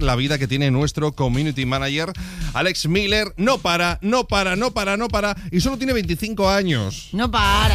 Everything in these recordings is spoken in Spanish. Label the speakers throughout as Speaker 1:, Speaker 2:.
Speaker 1: La vida que tiene nuestro community manager, Alex Miller, no para, y solo tiene 25 años.
Speaker 2: No para.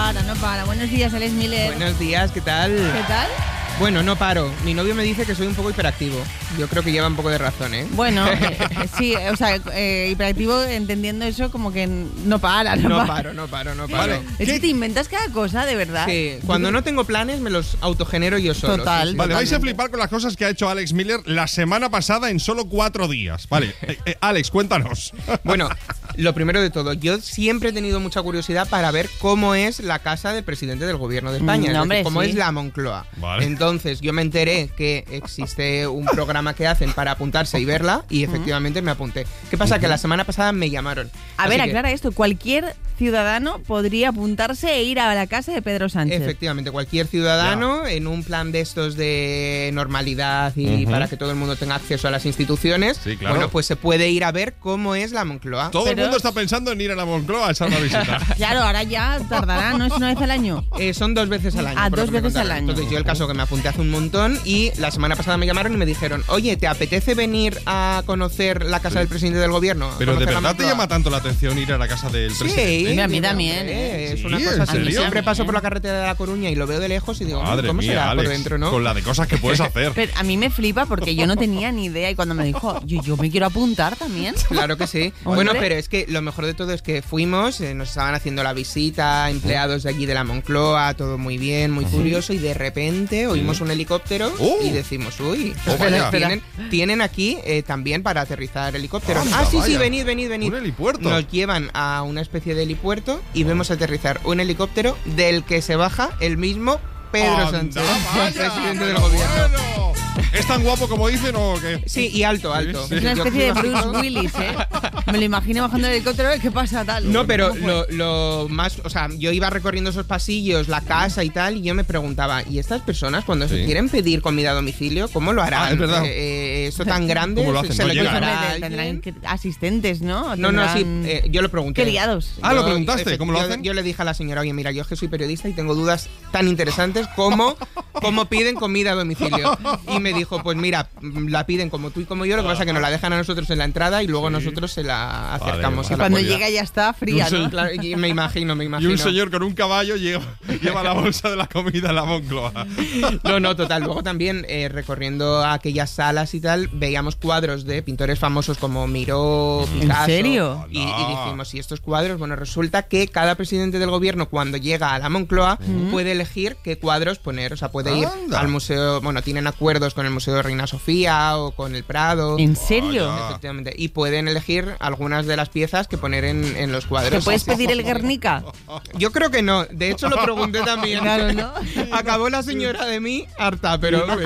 Speaker 2: Buenos días, Alex Miller.
Speaker 3: Buenos días, ¿qué tal?
Speaker 2: ¿Qué tal?
Speaker 3: Bueno, no paro. Mi novio me dice que soy un poco hiperactivo. Yo creo que lleva un poco de razón, ¿eh?
Speaker 2: Bueno, sí, o sea, hiperactivo entendiendo eso como que no para.
Speaker 3: No paro.
Speaker 1: Vale.
Speaker 2: Es que te inventas cada cosa, de verdad.
Speaker 3: Sí, cuando no tengo planes me los autogenero yo solo.
Speaker 2: Total.
Speaker 3: Sí.
Speaker 1: Vale, vais a flipar con las cosas que ha hecho Alex Miller la semana pasada en solo 4 días. Vale, Alex, cuéntanos.
Speaker 3: Bueno, lo primero de todo, yo siempre he tenido mucha curiosidad para ver cómo es la casa del presidente del gobierno de España,
Speaker 2: hombre,
Speaker 3: cómo
Speaker 2: sí.
Speaker 3: es la Moncloa.
Speaker 1: Vale.
Speaker 3: Entonces yo me enteré que existe un programa que hacen para apuntarse y verla y efectivamente me apunté. ¿Qué pasa? Que la semana pasada me llamaron.
Speaker 2: A ver, aclara esto. Cualquier ciudadano podría apuntarse e ir a la casa de Pedro Sánchez.
Speaker 3: Efectivamente, cualquier ciudadano en un plan de estos de normalidad y para que todo el mundo tenga acceso a las instituciones,
Speaker 1: Sí, claro.
Speaker 3: bueno, pues se puede ir a ver cómo es la Moncloa.
Speaker 1: Todo el mundo está pensando en ir a la Moncloa a echar una visita.
Speaker 2: Claro, ahora ya tardará, ¿no? Es una vez al año.
Speaker 3: Son 2 veces al año.
Speaker 2: Ah,
Speaker 3: por lo
Speaker 2: 2
Speaker 3: que me
Speaker 2: veces al
Speaker 3: contaron.
Speaker 2: año.
Speaker 3: Entonces yo el caso que me apunté hace un montón y la semana pasada me llamaron y me dijeron, oye, ¿te apetece venir a conocer la casa del presidente del gobierno?
Speaker 1: Pero ¿de
Speaker 3: ¿Conocer la
Speaker 1: verdad te
Speaker 3: Moncloa?
Speaker 1: llama tanto la atención ir a la casa del presidente?
Speaker 2: Sí, a mí también,
Speaker 3: Es
Speaker 1: Sí,
Speaker 3: una
Speaker 1: ¿en
Speaker 3: cosa así.
Speaker 1: serio?
Speaker 3: Siempre paso por la carretera de La Coruña y lo veo de lejos y digo,
Speaker 1: Madre
Speaker 3: ¿cómo
Speaker 1: mía,
Speaker 3: será
Speaker 1: Alex,
Speaker 3: por dentro, no?
Speaker 1: con la de cosas que puedes hacer.
Speaker 2: Pero a mí me flipa porque yo no tenía ni idea y cuando me dijo, yo me quiero apuntar también.
Speaker 3: Claro que sí.
Speaker 2: Hombre.
Speaker 3: Bueno, pero es que lo mejor de todo es que fuimos, nos estaban haciendo la visita, empleados de aquí de la Moncloa, todo muy bien, muy curioso, y de repente oímos un helicóptero y decimos, uy,
Speaker 1: vaya.
Speaker 3: tienen aquí también para aterrizar helicópteros.
Speaker 1: Anda,
Speaker 3: Sí,
Speaker 1: vaya.
Speaker 3: venid.
Speaker 1: Un helipuerto.
Speaker 3: Nos llevan a una especie de helipuerto y vemos aterrizar un helicóptero del que se baja el mismo Pedro
Speaker 1: Anda,
Speaker 3: Sánchez,
Speaker 1: vaya,
Speaker 3: el presidente del
Speaker 1: pero
Speaker 3: gobierno.
Speaker 1: bueno. ¿Es tan guapo como dicen o qué?
Speaker 3: Sí, y alto.
Speaker 1: Sí.
Speaker 2: Es una especie de Bruce Willis, ¿eh? Me lo imagino bajando el helicóptero, ¿qué pasa tal?
Speaker 3: No, pero
Speaker 2: ¿Cómo fue?
Speaker 3: lo más, o sea, yo iba recorriendo esos pasillos, la casa y tal, y yo me preguntaba, ¿y estas personas cuando se quieren pedir comida a domicilio, cómo lo harán?
Speaker 1: Ah, es verdad.
Speaker 3: Eso tan grande,
Speaker 1: ¿Cómo lo hacen?
Speaker 3: ¿se
Speaker 1: No
Speaker 3: lo
Speaker 1: llegan.
Speaker 3: llevará
Speaker 2: Hombre,
Speaker 3: alguien?
Speaker 2: tendrán asistentes, ¿no?
Speaker 3: No, sí,
Speaker 2: Tendrán-
Speaker 3: yo lo pregunté.
Speaker 2: Qué liados.
Speaker 1: Ah, ¿lo preguntaste? ¿Cómo lo
Speaker 3: yo,
Speaker 1: hacen?
Speaker 3: Yo le dije a la señora, oye, mira, yo es que soy periodista y tengo dudas tan interesantes como cómo piden comida a domicilio. Y me dijo, pues mira, la piden como tú y como yo, lo que pasa es que nos la dejan a nosotros en la entrada y luego nosotros se la acercamos
Speaker 1: vale.
Speaker 3: a la
Speaker 2: Cuando
Speaker 3: puerta.
Speaker 2: llega ya está fría,
Speaker 1: No sé,
Speaker 2: ¿no?
Speaker 3: Claro, y me imagino.
Speaker 1: Y un señor con un caballo lleva la bolsa de la comida a la Moncloa.
Speaker 3: No, total. Luego también, recorriendo aquellas salas y tal, veíamos cuadros de pintores famosos como Miró, Picasso.
Speaker 2: ¿En serio?
Speaker 3: Y dijimos, y estos cuadros, bueno, resulta que cada presidente del gobierno, cuando llega a la Moncloa, puede elegir qué cuadros poner. O sea, puede ir
Speaker 1: Anda.
Speaker 3: al museo, bueno, tienen acuerdos con el Museo de Reina Sofía o con el Prado.
Speaker 2: ¿En serio?
Speaker 1: Vaya.
Speaker 3: Efectivamente. Y pueden elegir algunas de las piezas que poner en los cuadros.
Speaker 2: ¿Te puedes pedir el Guernica?
Speaker 3: Yo creo que no. De hecho, lo pregunté también.
Speaker 2: Claro, ¿no?
Speaker 3: Acabó la señora de mí harta, pero
Speaker 1: no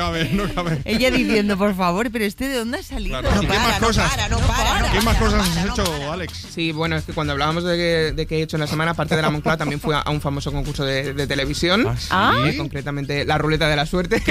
Speaker 1: cabe.
Speaker 2: Ella diciendo, por favor, pero ¿este de dónde ha salido?
Speaker 1: Claro. ¿Y qué más cosas? ¿Qué más cosas has hecho, Alex?
Speaker 3: Sí, bueno, es que cuando hablábamos de qué he hecho en la semana, aparte de la Moncloa, también fui a un famoso concurso de televisión.
Speaker 2: Ah.
Speaker 3: Concretamente, la ruleta de la suerte.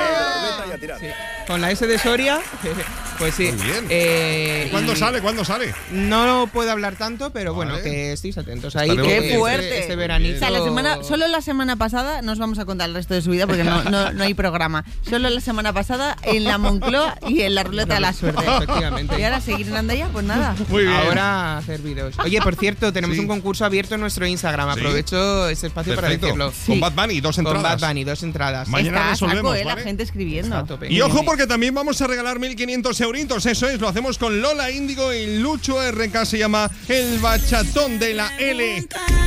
Speaker 3: Sí. Con la S de Soria, pues sí.
Speaker 1: Muy bien. ¿Cuándo sale?
Speaker 3: No puedo hablar tanto, pero
Speaker 1: Vale.
Speaker 3: bueno, que estéis atentos ahí.
Speaker 1: Estaremos
Speaker 3: que
Speaker 2: ¡Qué fuerte!
Speaker 3: Este veranito.
Speaker 2: O sea, solo la semana pasada, no os vamos a contar el resto de su vida porque no hay programa. Solo la semana pasada en la Moncloa y en la ruleta de la suerte.
Speaker 3: Efectivamente.
Speaker 2: Y ahora seguir en Andaya, pues nada.
Speaker 1: Muy bien.
Speaker 3: Ahora hacer vídeos. Oye, por cierto, tenemos
Speaker 1: Sí.
Speaker 3: un concurso abierto en nuestro Instagram.
Speaker 1: Sí.
Speaker 3: Aprovecho ese espacio
Speaker 1: Perfecto.
Speaker 3: para decirlo.
Speaker 1: Con Bad Bunny, 2
Speaker 3: Con
Speaker 1: entradas.
Speaker 3: Bad Bunny, 2 entradas.
Speaker 1: Mañana
Speaker 2: Está a saco,
Speaker 1: resolvemos,
Speaker 2: la
Speaker 1: ¿vale?
Speaker 2: gente escribiendo.
Speaker 3: A tope.
Speaker 1: Y ojo porque también vamos a regalar 1.500 euritos, eso es, lo hacemos con Lola Índigo y Lucho RK, se llama El Bachatón de la L.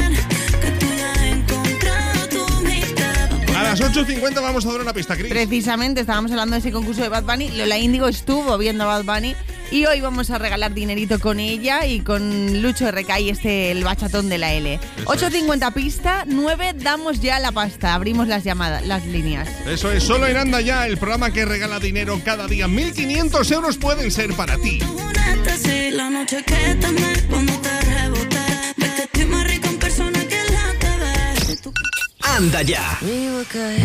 Speaker 1: A las 8:50 vamos a dar una pista, Cris.
Speaker 2: Precisamente estábamos hablando de ese concurso de Bad Bunny. Lola Índigo estuvo viendo a Bad Bunny y hoy vamos a regalar dinerito con ella y con Lucho RK y el bachatón de la L. 8:50 pista, 9 damos ya la pasta. Abrimos las llamadas, las líneas.
Speaker 1: Eso es, solo en Anda Ya, el programa que regala dinero cada día. 1.500 euros pueden ser para ti.
Speaker 4: La noche que te amé, cuando te reboté, ves que estoy más rica en persona que en la TV.
Speaker 5: Anda Ya.